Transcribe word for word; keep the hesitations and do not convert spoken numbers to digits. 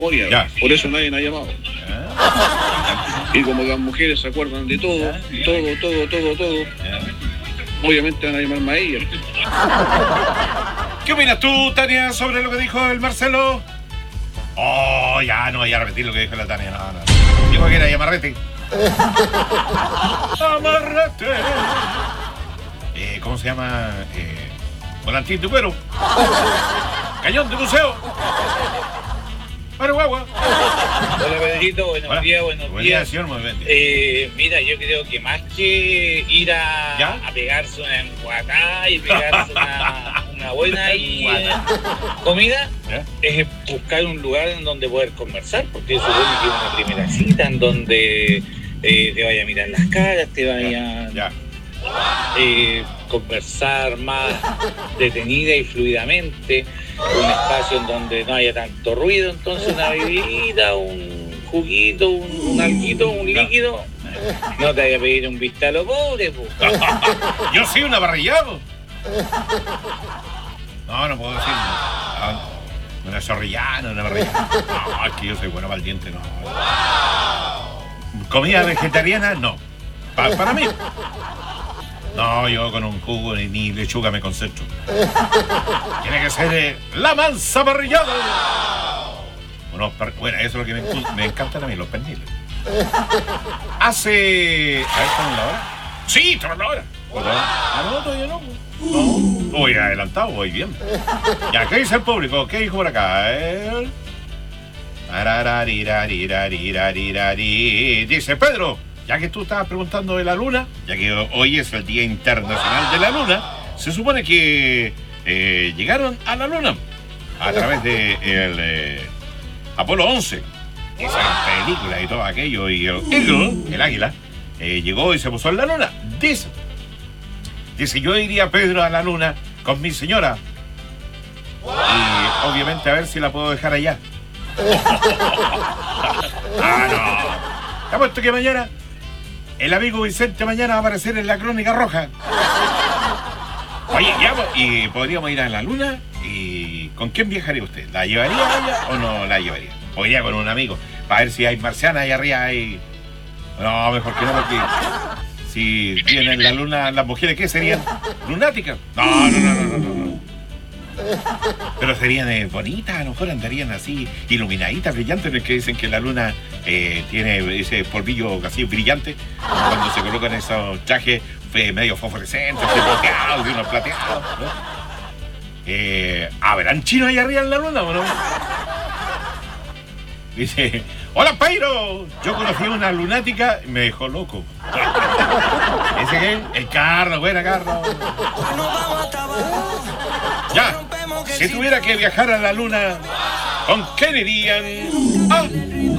Ya. Por eso nadie me ha llamado. Ah. Y como las mujeres se acuerdan de todo, Ya. todo, todo, todo, todo, Ya. obviamente van a llamarme a ella. ¿Qué opinas tú, Tania, sobre lo que dijo el Marcelo? Oh, ya no voy a repetir lo que dijo la Tania. No, no. Dijo que era Amarrete. Amarrete. Eh, ¿Cómo se llama? Eh, volantín de cuero. Cañón de museo. Paraguagua. Hola Pedrito, buenos Hola. días, buenos Buen días. día, señor, muy bien. Eh, mira, yo creo que más que ir a, ¿Ya? a pegarse una enguatada y pegarse una, una buena y, eh, comida, ¿Ya? es buscar un lugar en donde poder conversar, porque eso supone que es una primera cita en donde eh, te vaya a mirar las caras, te vaya Ya. eh, conversar más detenida y fluidamente, un espacio en donde no haya tanto ruido, entonces una bebida, un juguito, un, un alguito, un líquido, no te vaya a pedir un vista a lo pobre, po. Yo soy una parrillada. No, no puedo decir. No, una zorrillana, una parrillada. No, es que yo soy bueno para el diente, no. Comida vegetariana, no. Pa- para mí. No, yo con un jugo ni, ni lechuga me concentro. Tiene que ser eh, la mansa parrillada. Unos per- bueno, eso es lo que me, encu- me encantan a mí, los perniles. Hace... A ver, ¿estamos en la hora? Sí, estamos en la hora. Ah, no, todavía no. No. Voy adelantado, voy bien. Ya, ¿qué dice el público? ¿Qué dijo por acá? A ver. Arararirarirarirarirari. Dice Pedro, ya que tú estabas preguntando de la luna, ya que hoy es el Día Internacional de la Luna, se supone que eh, llegaron a la luna a través de el eh, Apolo once. Esa película y todo aquello, y el Eagle, el águila, eh, llegó y se posó en la luna. Dice, dice, yo iría, Pedro, a la luna con mi señora. Y obviamente a ver si la puedo dejar allá. Ah, no. Te apuesto que mañana el amigo Vicente mañana va a aparecer en la Crónica Roja. Oye, ya, y podríamos ir a la luna. ¿Y con quién viajaría usted? ¿La llevaría a ella o no la llevaría? O iría con un amigo para ver si hay marcianas ahí arriba. Hay... No, mejor que no, porque si vienen la luna, las mujeres, ¿qué serían? ¿Lunáticas? No, no, no, no, no, no. Pero serían eh, bonitas, a lo mejor andarían así, iluminaditas, brillantes, es que dicen que la luna eh, tiene ese polvillo así brillante, como cuando se colocan esos trajes eh, medio fosforescentes, plateados, y unos plateados, ¿no? Eh, ¿Habrán chinos ahí arriba en la luna o no? Dice, hola Pairo, yo conocí a una lunática y me dejó loco. ¿Ese qué? El Carlos, buena Carlos. Ya, si tuviera que viajar a la luna, ¿con quién irían? Ah,